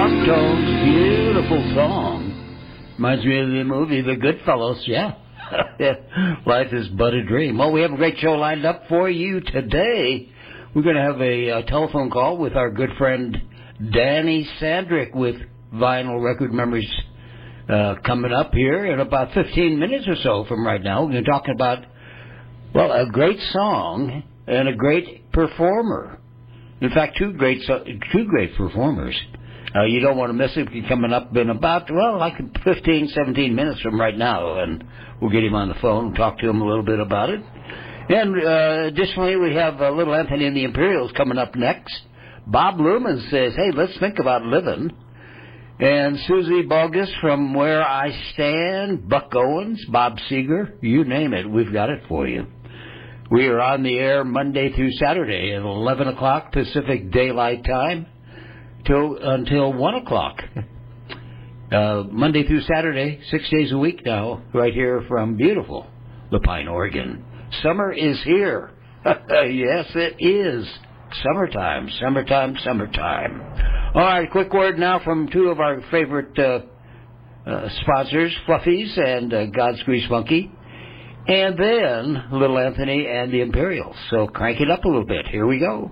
Tones, beautiful song. Reminds me of the movie The Goodfellas, yeah. Life is but a dream. Well, we have a great show lined up for you today. We're going to have a telephone call with our good friend Danny Sandrick with Vinyl Record Memories coming up here in about 15 minutes or so from right now. We're going to be talking about, well, a great song and a great performer. In fact, two great performers. You don't want to miss it. He's coming up in about, well, like 15, 17 minutes from right now, and we'll get him on the phone and talk to him a little bit about it. And additionally, we have Little Anthony and the Imperials coming up next. Bob Lumen says, hey, let's think about living. And Susie Bogus from Where I Stand, Buck Owens, Bob Seeger, you name it, we've got it for you. We are on the air Monday through Saturday at 11 o'clock Pacific Daylight Time until 1 o'clock. Monday through Saturday, 6 days a week now, right here from beautiful Lapine, Oregon. Summer is here. Yes, it is. Summertime, summertime, summertime. All right, quick word now from two of our favorite sponsors, Fluffies and God's Grease Monkey. And then Little Anthony and the Imperials. So crank it up a little bit. Here we go.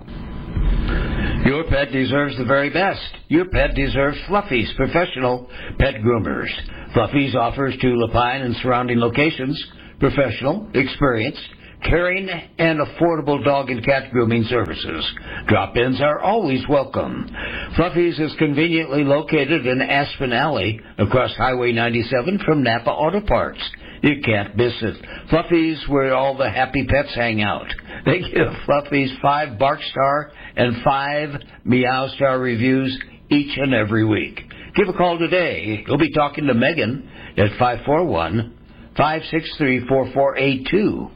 Your pet deserves the very best. Your pet deserves Fluffies, professional pet groomers. Fluffies offers to Lapine and surrounding locations professional, experienced, caring, and affordable dog and cat grooming services. Drop-ins are always welcome. Fluffies is conveniently located in Aspen Alley across Highway 97 from Napa Auto Parts. You can't miss it. Fluffies, where all the happy pets hang out. They give Fluffies 5 Bark Star and 5 Meow Star reviews each and every week. Give a call today. You'll be talking to Megan at 541-563-4482.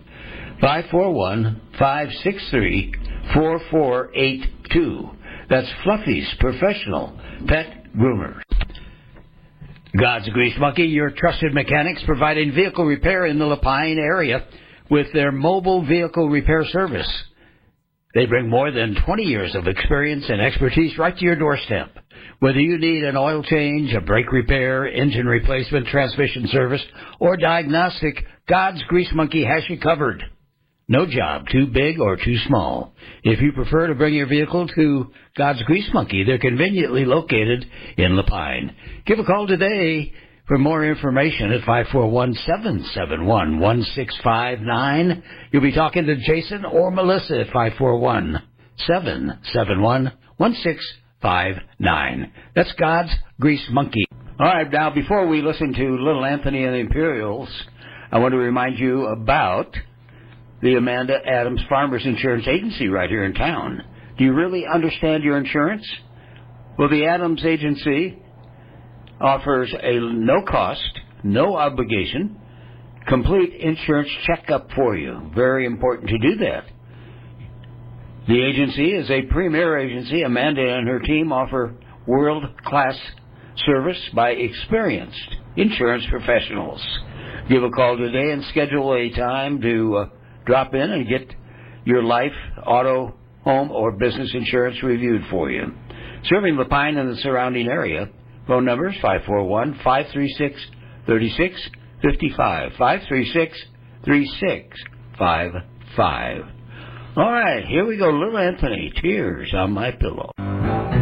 541-563-4482. That's Fluffies, professional pet groomers. God's Grease Monkey, your trusted mechanics providing vehicle repair in the Lapine area with their mobile vehicle repair service. They bring more than 20 years of experience and expertise right to your doorstep. Whether you need an oil change, a brake repair, engine replacement, transmission service, or diagnostic, God's Grease Monkey has you covered. No job too big or too small. If you prefer to bring your vehicle to God's Grease Monkey, they're conveniently located in Lapine. Give a call today for more information at 541-771-1659. You'll be talking to Jason or Melissa at 541-771-1659. That's God's Grease Monkey. All right, now before we listen to Little Anthony and the Imperials, I want to remind you about the Amanda Adams Farmers Insurance Agency right here in town. Do you really understand your insurance? Well, the Adams Agency offers a no-cost, no obligation, complete insurance checkup for you. Very important to do that. The agency is a premier agency. Amanda and her team offer world-class service by experienced insurance professionals. Give a call today and schedule a time to drop in and get your life, auto, home, or business insurance reviewed for you. Serving Lapine and the surrounding area, phone numbers 541-536-3655, 536-3655. All right, here we go. Little Anthony, Tears on My Pillow.